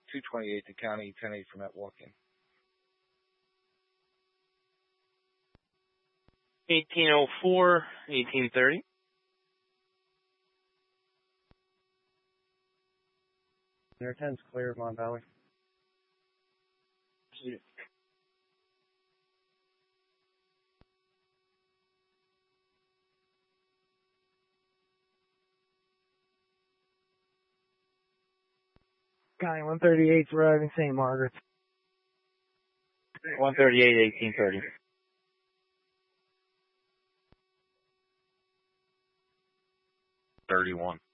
228 to county, 10-8 for Matt walk-in. 1804, 1830. Air 10's clear of Mon Valley. County 138's arriving St. Margaret's. 138, 1830. 31.